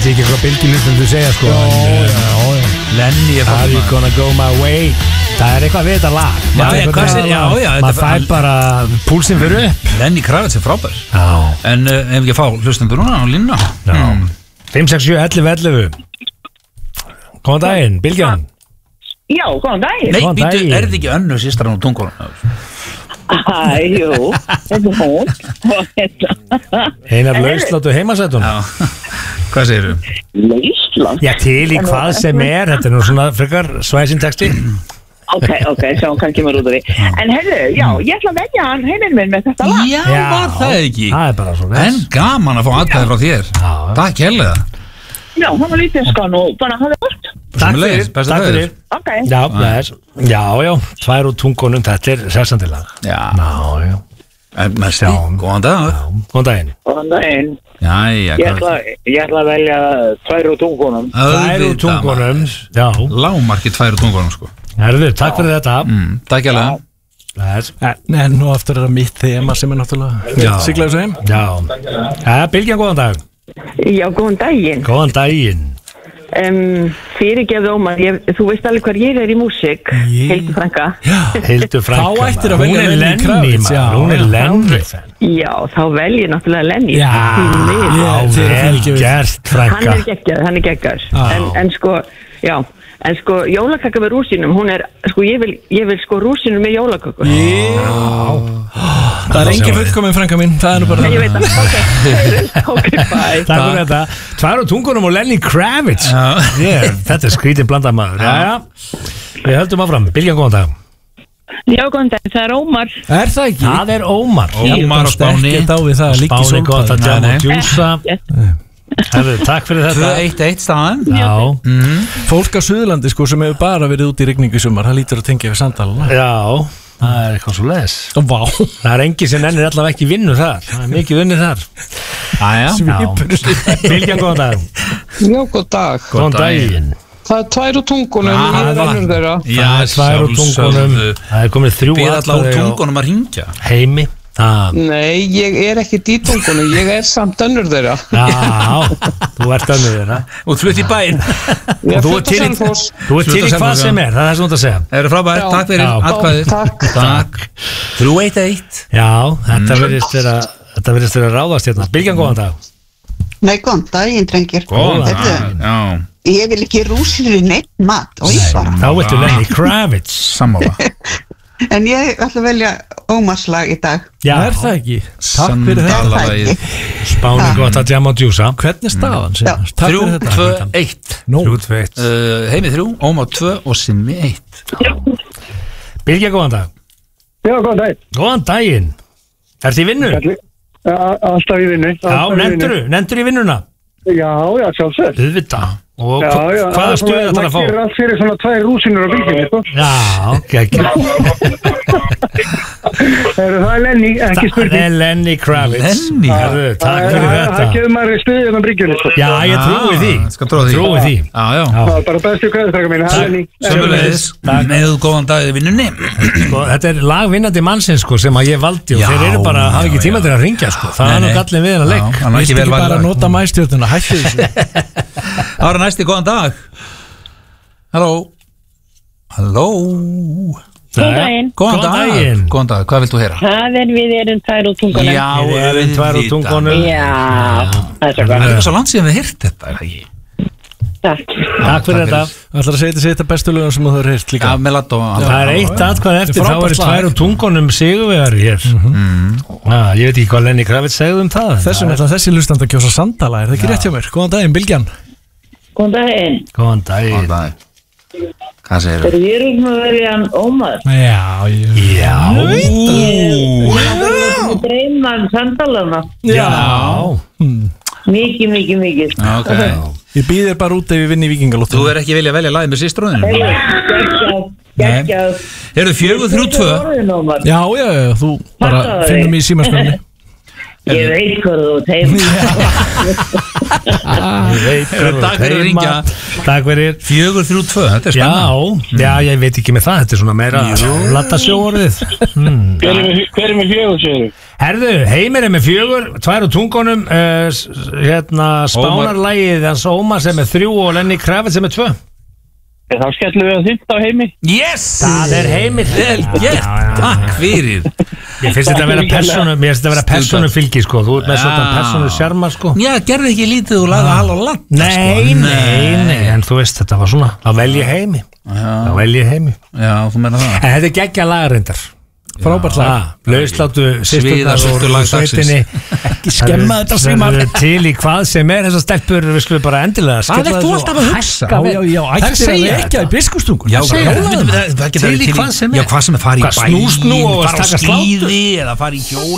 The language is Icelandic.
veit ekki hvað bylgjulistum þú segja sko. Lenny Are you gonna go my way? Það eitthvað við þetta lag. Maður fær bara púlsinn fyrir upp. Lenny Kravitz frábær. En ef ekki fá hlustendur núna á línuna. 567-11-11. Góðan daginn, Bylgjan. Já, góðan daginn. Nei, býtu, þetta ekki önnu systran á tungunum? Jú, þetta hún. Einar lauslátt og heimasætun. Hvað segirðu? Lauslátt? Já, til í hvað sem þetta nú svona frekar svæsinn texti. Ok, sjáum hvað kemur út af því. En heyrðu, já, ég ætla að velja hann heiminn minn með þetta lag. Já, var það ekki? Það bara svo En gaman að fá atkvæði frá þér. Takk hérlega. Já, hann var lítið skan og bara hafði vart. Takk fyrir. Ok. Já, tvær úr tungunum, þetta sessandi lag. Já. Mesti, góðan dag. Góðan daginn. Góðan daginn. Jæja, ég ætla að velja tvær úr tungunum. Tvær úr tungunum, já. Lágmarkið tvær úr tungunum, sko. Herðu, takk fyrir þetta. Takk hérlega. En nú aftur það mitt þema sem náttúrulega siglaðu svo heim. Já, Bylgjan, góðan dag. Já, góðan daginn. Góðan daginn. Fyrirgefðu Ómar, þú veist alveg hver ég í músík. Hildur frænka. Hildur frænka. Þá ættir að velja Lenny Kravitz. Hún Lenny. Já, þá vel ég náttúrulega Lenny. Já, vel gert frænka. Hann er geggar. En sko, jólakaka með rúsinum, hún sko, ég vil sko rúsinum með jólaköku. Það engin fullkomin frænka mín, það nú bara það. Ég veit það, ok, bye. Takk fyrir þetta. Tvær úr tungunum og Lenny Kravitz. Þetta skrítið blandað maður. Við höldum áfram. Bylgjan, góðan dag. Já, góðan dag, það Ómar. Það ekki? Það Ómar. Ómar á Spáni. Spáni gott að djama og djúsa. Takk fyrir þetta. 2-1 staðan. Fólk á Suðurlandi sko sem hefur bara verið út í rigningu í sumar, það lítur að tengja við Sandalana. Já, það eitthvað svo les. Það engin sem ennir allavega ekki vinnu þar. Það mikið vinnir þar. Bylgjan, góðan dag. Já, góðan dag. Góðan daginn. Það tvær úr tungunum. Já, tvær úr tungunum. Það komið 3 Við allar úr tungunum að ringja. Heimi. Nei, ég ekki í tungunum, ég samt önnur þeirra. Já, þú ert önnur þeirra. Og flutt í bæinn. Þú ert til í hvað sem það er svona að segja. Það eru frábært, takk fyrir atkvæðið. Takk. 3-1. Já, þetta virðist vera ráðast hérna. Bylgjan, góðan dag. Nei, góðan daginn, drengir. Góðan dag. Ég vil ekki rúsir í neitt mat. Þá viltu Lenny Kravitz. Sammála. En ég ætla að velja Ómars lag í dag. Já, það ekki. Takk fyrir þetta. Spáni gott að djama og djúsa. Hvernig staðan? 3-2-1. 3-2-1. Heimi 3, Ómar 2 og Simmi 1. Bylgja, góðan dag. Já, góðan dag. Góðan daginn. Ertu í vinnu? Alltaf í vinnu. Já, nendur í vinnuna? Já, sjálfsög. Auðvitað. Og hvaða stöð þetta að fá? Það gerir allt fyrir svona 2 rúsinur á bylginni, sko. Já, Það er Lenny, ekki spurning. Það er Lenny Kravitz. Takk fyrir þetta. Það gefur maður stöðin á bylginni, sko. Já, ég trúi því. Trúi því. Já. Það er bara bestu kveðustrækka mín, það er Lenny. Sömulegis, með góðan dag í vinnunni. Þetta er lagvinnandi mannsins, sko, sem að ég valdi og þeir eru bara, hafa ekki tíma til að ringja, sko. Það er nú gallin við hennar leik. Viltu ekki bara nota mæstjórnuna, hætti þessu. Ára næsti, góðan dag. Halló. Góðan daginn. Góðan dag, hvað viltu heyra? Við erum tvær úr tungunum. Já, við erum tvær úr tungunum. Já, það er svo gott. Það er svo langt síðan við heyrt þetta, er það ekki? Takk fyrir þetta. Það ætlar að segja þetta bestu lögum sem þú hefur heyrt líka. Já, Melató. Það er eitt atkvæð eftir, þá eru tvær úr tungunum sigurvegari hér. Ég veit ekki hvað Lenny Kravitz segði það. Þessum er þessi hlustandi að kjósa Sandala, er það ekki rétt hjá mér? Góðan daginn, Bylgjan. Góðan daginn. Hvað segir þú? Ég erum að velja Ómar. Já. Ég dreymar Sandalana. Já. Mikið. Ok. Ég býð þér bara út ef ég vinn í Víkingalóttu. Þú er ekki vilja að velja lagið með systrunum? Geggjað. Eru 4-3-2? Já, þú bara finnum í símaskránni. Ég veit hvað þú teim. Takk fyrir að ringja. Takk fyrir 4-3-2, þetta er spennandi. Já, ég veit ekki með það. Þetta er svona meira latasjóorðið. Hver er með 4, segir þú? Herðu, Heimir er með 4, 2 á tungunum. Spánarlægið hans Ómars er með 3 og Lenny Kravitz er með 2. Þá skellum við að þynda á Heimi. Yes! Það er Heimir. Vel gert, takk fyrir. Ég finnst þetta að vera persónufylgi, sko. Þú ert með svona persónusjarma, sko. Já, gerði ekki lítið og lagði hal á land. Nei, en þú veist, þetta var svona að velja Heimi. Já, þú meina það. En þetta er geggja lagarindar. Frábært lag. Lauslátu Sviða systurnar lag og sveitinni. Ekki skemma þetta Sigmar. Til í hvað sem er þessar stelpur. Við skulum bara endilega Hvað er þú alltaf að hugsa? Já, ættir að vekja í biskupstungur. Já, til í hvað sem er. Já, hvað sem er fara í bæinn, Snúsnú og fara á taka slátur. skíði eða fara í hjól.